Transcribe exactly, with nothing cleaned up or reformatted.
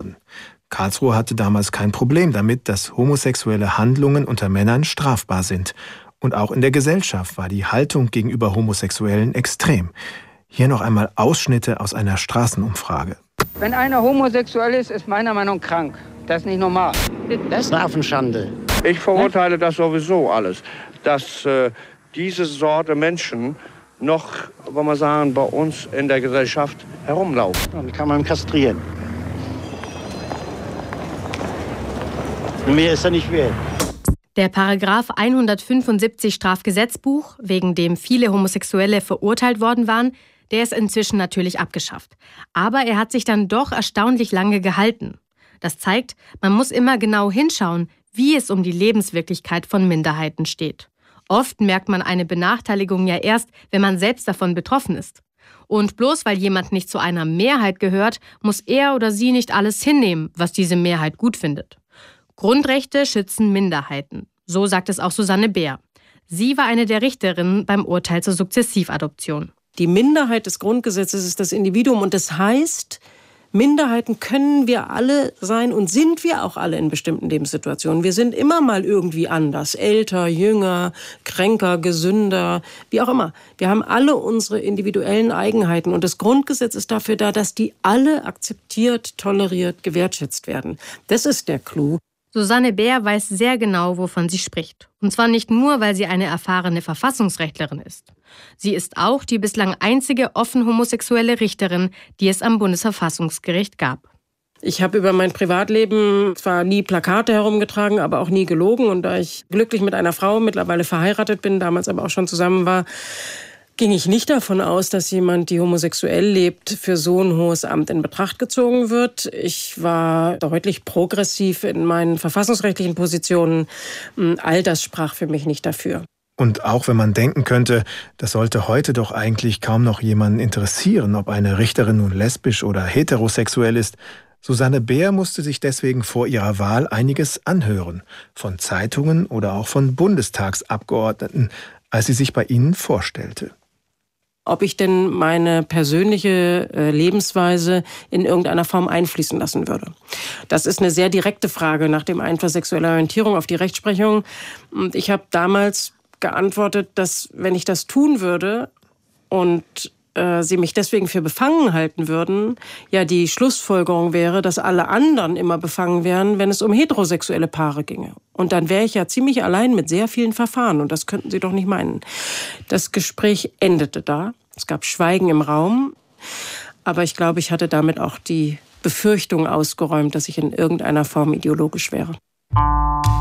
wurden. Karlsruhe hatte damals kein Problem damit, dass homosexuelle Handlungen unter Männern strafbar sind. Und auch in der Gesellschaft war die Haltung gegenüber Homosexuellen extrem. Hier noch einmal Ausschnitte aus einer Straßenumfrage. Wenn einer homosexuell ist, ist meiner Meinung nach krank. Das ist nicht normal. Das ist eine Affenschande. Ich verurteile das sowieso alles, dass äh, diese Sorte Menschen noch, wollen wir sagen, bei uns in der Gesellschaft herumlaufen. Dann kann man kastrieren. Mehr ist er nicht wert. Der Paragraph hundertfünfundsiebzig Strafgesetzbuch, wegen dem viele Homosexuelle verurteilt worden waren, der ist inzwischen natürlich abgeschafft. Aber er hat sich dann doch erstaunlich lange gehalten. Das zeigt, man muss immer genau hinschauen, wie es um die Lebenswirklichkeit von Minderheiten steht. Oft merkt man eine Benachteiligung ja erst, wenn man selbst davon betroffen ist. Und bloß weil jemand nicht zu einer Mehrheit gehört, muss er oder sie nicht alles hinnehmen, was diese Mehrheit gut findet. Grundrechte schützen Minderheiten. So sagt es auch Susanne Beer. Sie war eine der Richterinnen beim Urteil zur Sukzessivadoption. Die Minderheit des Grundgesetzes ist das Individuum und das heißt, Minderheiten können wir alle sein und sind wir auch alle in bestimmten Lebenssituationen. Wir sind immer mal irgendwie anders, älter, jünger, kränker, gesünder, wie auch immer. Wir haben alle unsere individuellen Eigenheiten und das Grundgesetz ist dafür da, dass die alle akzeptiert, toleriert, gewertschätzt werden. Das ist der Clou. Susanne Beer weiß sehr genau, wovon sie spricht. Und zwar nicht nur, weil sie eine erfahrene Verfassungsrechtlerin ist. Sie ist auch die bislang einzige offen homosexuelle Richterin, die es am Bundesverfassungsgericht gab. Ich habe über mein Privatleben zwar nie Plakate herumgetragen, aber auch nie gelogen. Und da ich glücklich mit einer Frau mittlerweile verheiratet bin, damals aber auch schon zusammen war, ging ich nicht davon aus, dass jemand, die homosexuell lebt, für so ein hohes Amt in Betracht gezogen wird. Ich war deutlich progressiv in meinen verfassungsrechtlichen Positionen. All das sprach für mich nicht dafür. Und auch wenn man denken könnte, das sollte heute doch eigentlich kaum noch jemanden interessieren, ob eine Richterin nun lesbisch oder heterosexuell ist, Susanne Beer musste sich deswegen vor ihrer Wahl einiges anhören, von Zeitungen oder auch von Bundestagsabgeordneten, als sie sich bei ihnen vorstellte. Ob ich denn meine persönliche äh, Lebensweise in irgendeiner Form einfließen lassen würde. Das ist eine sehr direkte Frage nach dem Einfluss sexueller Orientierung auf die Rechtsprechung. Und ich habe damals geantwortet, dass wenn ich das tun würde und äh, sie mich deswegen für befangen halten würden, ja die Schlussfolgerung wäre, dass alle anderen immer befangen wären, wenn es um heterosexuelle Paare ginge. Und dann wäre ich ja ziemlich allein mit sehr vielen Verfahren und das könnten Sie doch nicht meinen. Das Gespräch endete da. Es gab Schweigen im Raum, aber ich glaube, ich hatte damit auch die Befürchtung ausgeräumt, dass ich in irgendeiner Form ideologisch wäre.